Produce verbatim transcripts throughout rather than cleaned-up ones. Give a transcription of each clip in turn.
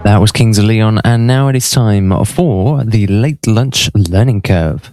That was Kings of Leon, and now it is time for the Late Lunch Learning Curve.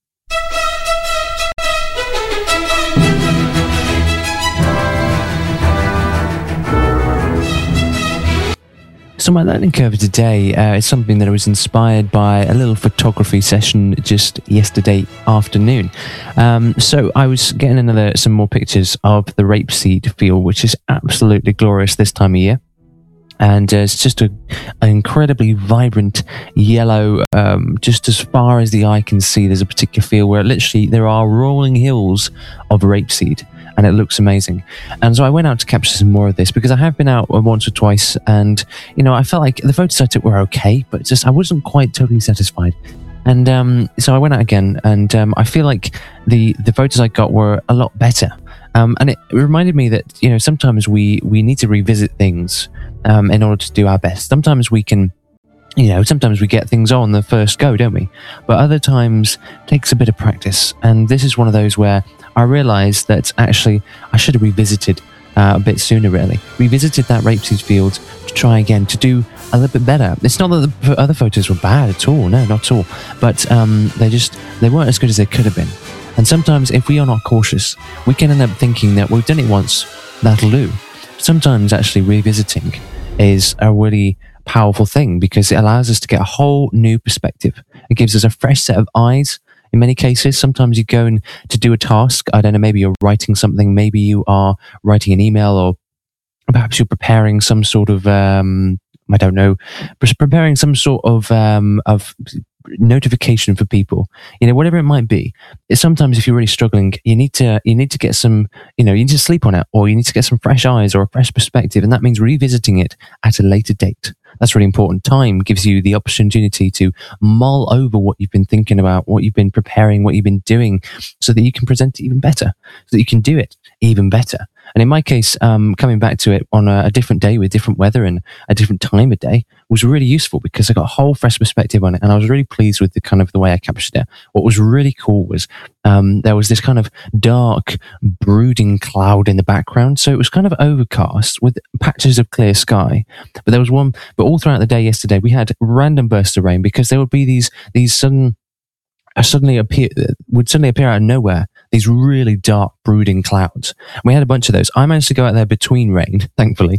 So my learning curve today uh, is something that I was inspired by a little photography session just yesterday afternoon. Um, so I was getting another some more pictures of the rapeseed field, which is absolutely glorious this time of year. And uh, it's just a, an incredibly vibrant yellow, um, just as far as the eye can see. There's a particular field where literally there are rolling hills of rapeseed, and it looks amazing. And so I went out to capture some more of this because I have been out once or twice, and you know, I felt like the photos I took were okay, but just I wasn't quite totally satisfied. And um, so I went out again, and um, I feel like the the photos I got were a lot better. Um, and it reminded me that, you know, sometimes we we need to revisit things um, in order to do our best. Sometimes we can, you know, sometimes we get things on the first go, don't we? But other times it takes a bit of practice. And this is one of those where I realized that actually I should have revisited uh, a bit sooner, really. Revisited that rapeseed field to try again, to do a little bit better. It's not that the other photos were bad at all, no, not at all. But um, they just, they weren't as good as they could have been. And sometimes if we are not cautious, we can end up thinking that we've done it once, that'll do. Sometimes actually revisiting is a really powerful thing because it allows us to get a whole new perspective. It gives us a fresh set of eyes. In many cases, sometimes you go in to do a task. I don't know, maybe you're writing something, maybe you are writing an email, or perhaps you're preparing some sort of, um, I don't know, preparing some sort of, um, of notification for people, you know, whatever it might be. Sometimes if you're really struggling, you need to you need to get some, you know, you need to sleep on it, or you need to get some fresh eyes or a fresh perspective, and that means revisiting it at a later date. That's really important. Time gives you the opportunity to mull over what you've been thinking about, what you've been preparing, what you've been doing, so that you can present it even better, so that you can do it even better. And in my case, um, coming back to it on a, a different day with different weather and a different time of day was really useful because I got a whole fresh perspective on it, and I was really pleased with the kind of the way I captured it. What was really cool was um, there was this kind of dark, brooding cloud in the background, so it was kind of overcast with patches of clear sky. But there was one, but all throughout the day yesterday, we had random bursts of rain because there would be these these sudden. Uh, suddenly appear would suddenly appear out of nowhere, these really dark brooding clouds. We had a bunch of those. I managed to go out there between rain, thankfully,